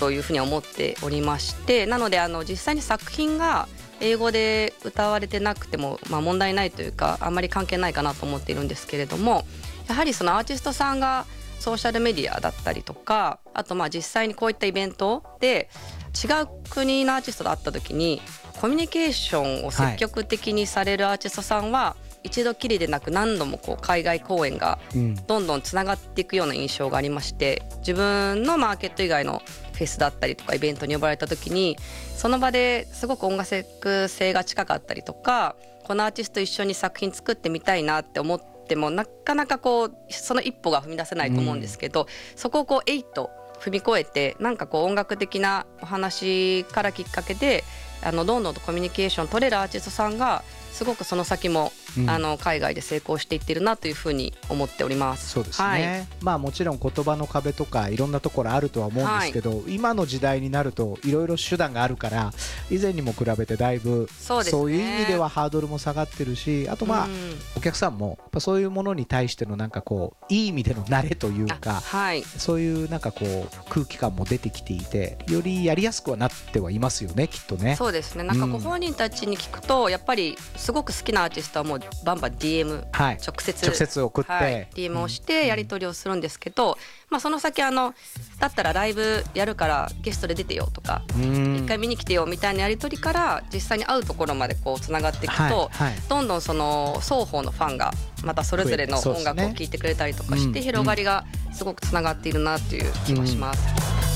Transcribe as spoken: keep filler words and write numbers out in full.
というふうに思っておりまして、なのであの実際に作品が英語で歌われてなくても、まあ、問題ないというかあんまり関係ないかなと思っているんですけれども、やはりそのアーティストさんがソーシャルメディアだったりとか、あとまあ実際にこういったイベントで違う国のアーティストと会った時にコミュニケーションを積極的にされるアーティストさんは、一度きりでなく何度もこう海外公演がどんどんつながっていくような印象がありまして、自分のマーケット以外のフェスだったりとかイベントに呼ばれた時にその場ですごく音楽性が近かったりとか、このアーティストと一緒に作品作ってみたいなって思ってもなかなかこうその一歩が踏み出せないと思うんですけど、うん、そこをこうえいと踏み越えて、なんかこう音楽的なお話からきっかけであのどんどんとコミュニケーション取れるアーティストさんがすごくその先も、うん、あの海外で成功していってるなというふうに思っております。 そうですね、はい、まあもちろん言葉の壁とかいろんなところあるとは思うんですけど、はい、今の時代になるといろいろ手段があるから以前にも比べてだいぶそうですね、そういう意味ではハードルも下がってるし、あとまあ、うん、お客さんもやっぱそういうものに対してのなんかこういい意味での慣れというか、はい、そういうなんかこう空気感も出てきていて、よりやりやすくはなってはいますよね、きっとね。 そうですね、なんかご本人たちに聞くと、うん、やっぱりすごく好きなアーティストはもうバンバン ディーエム、はい、直接直接送って、はい、 ディーエム をしてやり取りをするんですけど、うん、まあ、その先あのだったらライブやるからゲストで出てよとか一回見に来てよみたいなやり取りから実際に会うところまでこうつながっていくと、はいはい、どんどんその双方のファンがまたそれぞれの音楽を聴いてくれたりとかして、広がりがすごくつながっているなという気がします。